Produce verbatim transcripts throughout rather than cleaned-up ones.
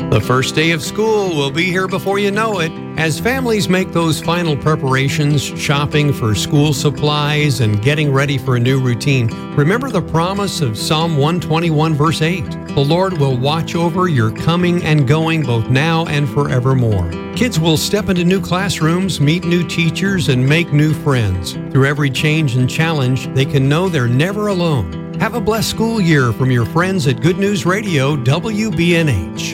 The first day of school will be here before you know it. As families make those final preparations, shopping for school supplies and getting ready for a new routine, remember the promise of Psalm one twenty-one verse eight. The Lord will watch over your coming and going both now and forevermore. Kids will step into new classrooms, meet new teachers, and make new friends. Through every change and challenge, they can know they're never alone. Have a blessed school year from your friends at Good News Radio W B N H.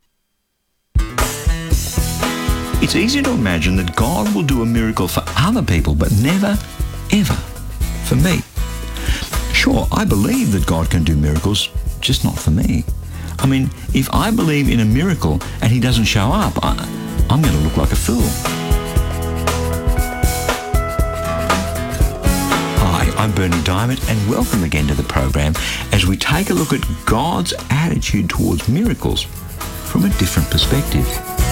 It's easy to imagine that God will do a miracle for other people, but never, ever for me. Sure, I believe that God can do miracles, just not for me. I mean, if I believe in a miracle and he doesn't show up, I, I'm going to look like a fool. Hi, I'm Bernie Diamond, and welcome again to the program as we take a look at God's attitude towards miracles from a different perspective.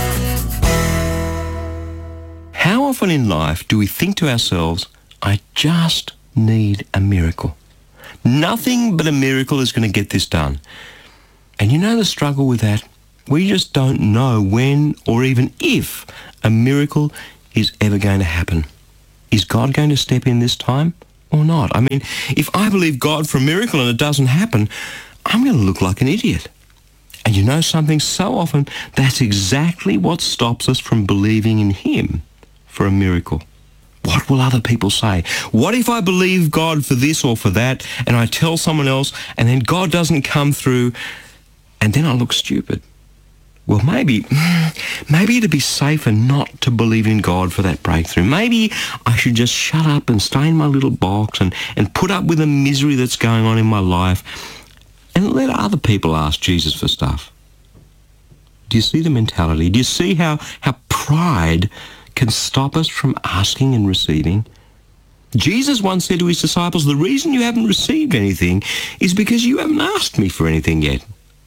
How often in life do we think to ourselves, I just need a miracle. Nothing but a miracle is going to get this done. And you know the struggle with that? We just don't know when or even if a miracle is ever going to happen. Is God going to step in this time or not? I mean, if I believe God for a miracle and it doesn't happen, I'm going to look like an idiot. And you know something? So often, that's exactly what stops us from believing in him for a miracle. What will other people say? What if I believe God for this or for that, and I tell someone else, and then God doesn't come through, and then I look stupid? Well, maybe, maybe it'd be safer not to believe in God for that breakthrough. Maybe I should just shut up and stay in my little box and, and put up with the misery that's going on in my life and let other people ask Jesus for stuff. Do you see the mentality? Do you see how, how pride can stop us from asking and receiving? Jesus once said to his disciples, the reason you haven't received anything is because you haven't asked me for anything yet.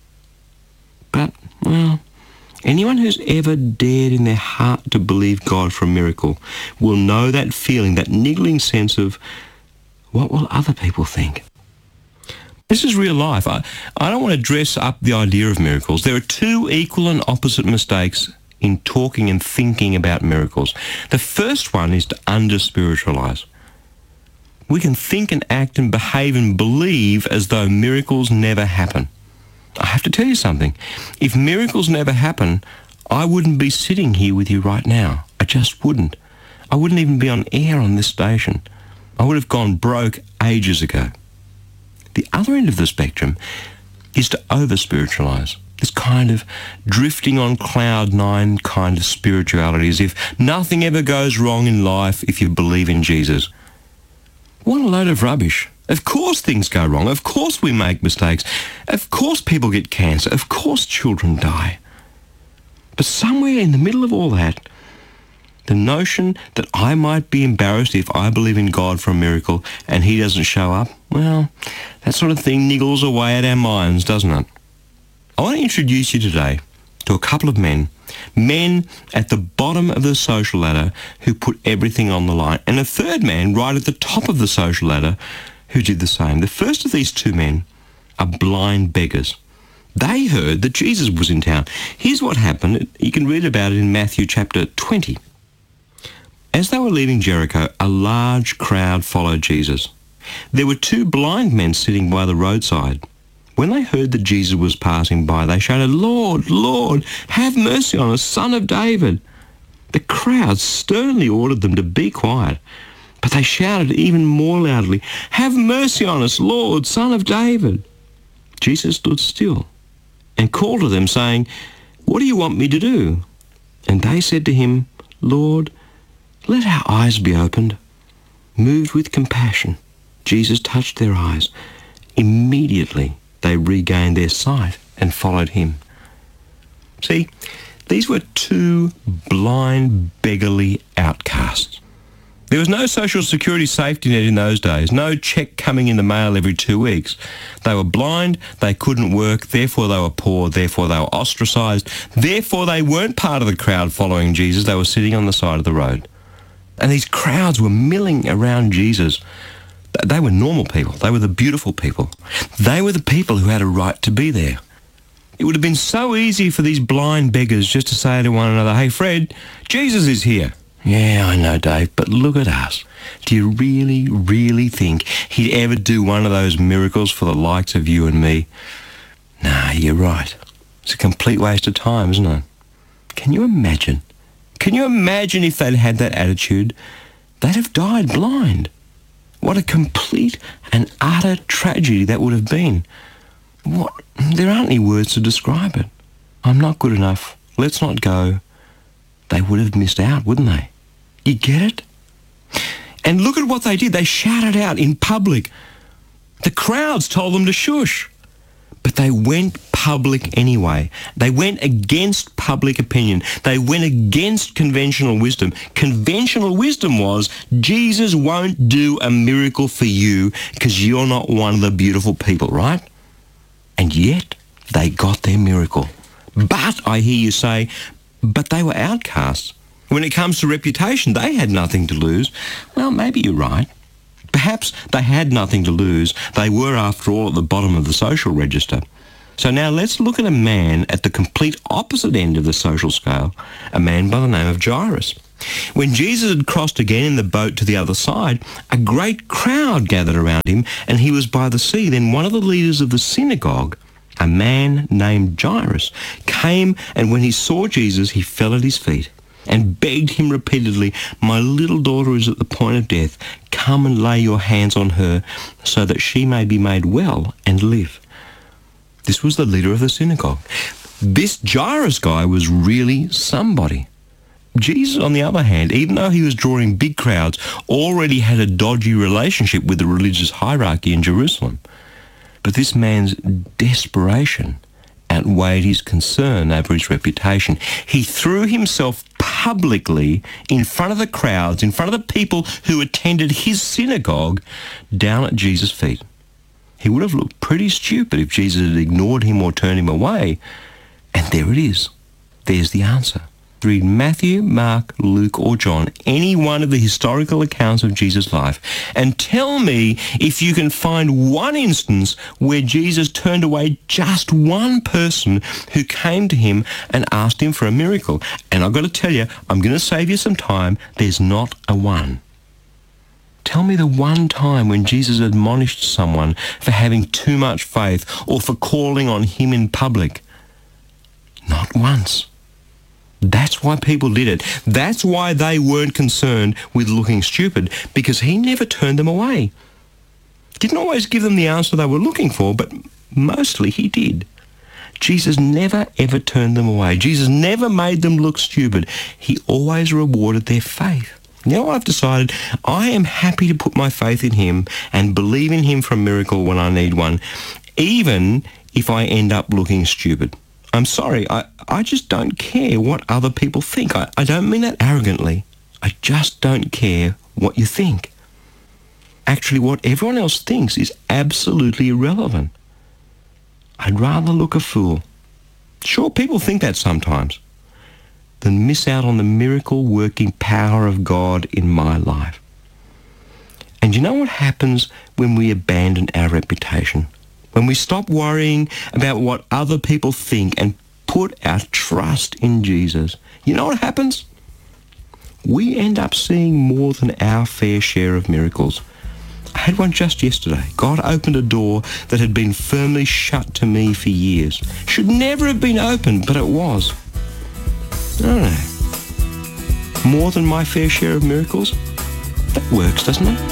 But, well, anyone who's ever dared in their heart to believe God for a miracle will know that feeling, that niggling sense of, what will other people think? This is real life. I, I don't want to dress up the idea of miracles. There are two equal and opposite mistakes in talking and thinking about miracles. The first one is to under-spiritualize. We can think and act and behave and believe as though miracles never happen. I have to tell you something. If miracles never happen, I wouldn't be sitting here with you right now. I just wouldn't. I wouldn't even be on air on this station. I would have gone broke ages ago. The other end of the spectrum is to over-spiritualize. This kind of drifting on cloud nine kind of spirituality, as if nothing ever goes wrong in life if you believe in Jesus. What a load of rubbish. Of course things go wrong. Of course we make mistakes. Of course people get cancer. Of course children die. But somewhere in the middle of all that, the notion that I might be embarrassed if I believe in God for a miracle and he doesn't show up, well, that sort of thing niggles away at our minds, doesn't it? I want to introduce you today to a couple of men, men at the bottom of the social ladder who put everything on the line, and a third man right at the top of the social ladder who did the same. The first of these two men are blind beggars. They heard that Jesus was in town. Here's what happened. You can read about it in Matthew chapter twenty. As they were leaving Jericho, a large crowd followed Jesus. There were two blind men sitting by the roadside. When they heard that Jesus was passing by, they shouted, "Lord, Lord, have mercy on us, Son of David." The crowd sternly ordered them to be quiet, but they shouted even more loudly, "Have mercy on us, Lord, Son of David." Jesus stood still and called to them, saying, "What do you want me to do?" And they said to him, "Lord, let our eyes be opened." Moved with compassion, Jesus touched their eyes. Immediately, they regained their sight and followed him. See, these were two blind, beggarly outcasts. There was no social security safety net in those days, no cheque coming in the mail every two weeks. They were blind, they couldn't work, therefore they were poor, therefore they were ostracised, therefore they weren't part of the crowd following Jesus, they were sitting on the side of the road. And these crowds were milling around Jesus. They were normal people. They were the beautiful people. They were the people who had a right to be there. It would have been so easy for these blind beggars just to say to one another, "Hey, Fred, Jesus is here." "Yeah, I know, Dave, but look at us. Do you really, really think he'd ever do one of those miracles for the likes of you and me?" Nah, you're right. It's a complete waste of time, isn't it? Can you imagine? Can you imagine if they'd had that attitude? They'd have died blind. What a complete and utter tragedy that would have been. What? There aren't any words to describe it. I'm not good enough. Let's not go. They would have missed out, wouldn't they? You get it? And look at what they did. They shouted out in public. The crowds told them to shush. But they went public anyway. They went against public opinion. They went against conventional wisdom. Conventional wisdom was, Jesus won't do a miracle for you because you're not one of the beautiful people, right? And yet they got their miracle. But, I hear you say, but they were outcasts. When it comes to reputation, they had nothing to lose. Well, maybe you're right. Perhaps they had nothing to lose. They were, after all, at the bottom of the social register. So now let's look at a man at the complete opposite end of the social scale, a man by the name of Jairus. When Jesus had crossed again in the boat to the other side, a great crowd gathered around him, and he was by the sea. Then one of the leaders of the synagogue, a man named Jairus, came, and when he saw Jesus, he fell at his feet and begged him repeatedly, "My little daughter is at the point of death. Come and lay your hands on her so that she may be made well and live." This was the leader of the synagogue. This Jairus guy was really somebody. Jesus, on the other hand, even though he was drawing big crowds, already had a dodgy relationship with the religious hierarchy in Jerusalem. But this man's desperation outweighed his concern over his reputation. He threw himself publicly in front of the crowds, in front of the people who attended his synagogue, down at Jesus' feet. He would have looked pretty stupid if Jesus had ignored him or turned him away. And there it is. There's the answer. Read Matthew, Mark, Luke, or John, any one of the historical accounts of Jesus' life, and tell me if you can find one instance where Jesus turned away just one person who came to him and asked him for a miracle. And I've got to tell you, I'm going to save you some time, there's not a one. Tell me the one time when Jesus admonished someone for having too much faith or for calling on him in public. Not once. That's why people did it. That's why they weren't concerned with looking stupid, because he never turned them away. Didn't always give them the answer they were looking for, but mostly he did. Jesus never ever turned them away. Jesus never made them look stupid. He always rewarded their faith. Now I've decided I am happy to put my faith in him and believe in him for a miracle when I need one, even if I end up looking stupid. I'm sorry, I, I just don't care what other people think. I, I don't mean that arrogantly. I just don't care what you think. Actually, what everyone else thinks is absolutely irrelevant. I'd rather look a fool. Sure, people think that sometimes, than miss out on the miracle-working power of God in my life. And you know what happens when we abandon our reputation? When we stop worrying about what other people think and put our trust in Jesus, you know what happens? We end up seeing more than our fair share of miracles. I had one just yesterday. God opened a door that had been firmly shut to me for years. Should never have been opened, but it was. I don't know. More than my fair share of miracles? That works, doesn't it?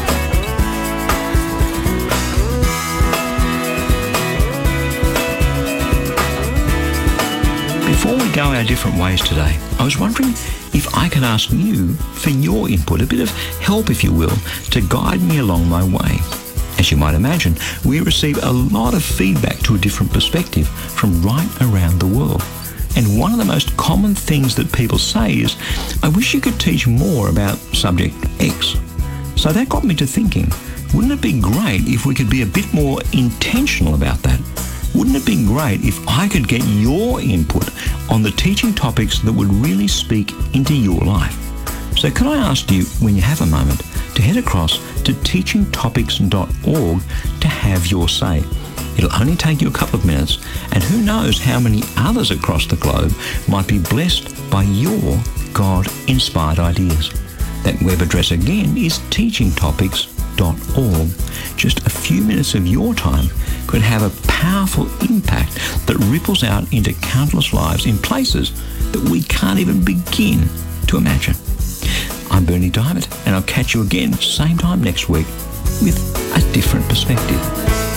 Before we go our different ways today, I was wondering if I could ask you for your input, a bit of help, if you will, to guide me along my way. As you might imagine, we receive a lot of feedback to a different perspective from right around the world. And one of the most common things that people say is, "I wish you could teach more about subject X." So that got me to thinking, wouldn't it be great if we could be a bit more intentional about that? Wouldn't it be great if I could get your input on the teaching topics that would really speak into your life? So can I ask you, when you have a moment, to head across to teaching topics dot org to have your say. It'll only take you a couple of minutes, and who knows how many others across the globe might be blessed by your God-inspired ideas. That web address again is teaching topics dot org. Just a few minutes of your time could have a powerful impact that ripples out into countless lives in places that we can't even begin to imagine. I'm Berni Dymet, and I'll catch you again same time next week with a different perspective.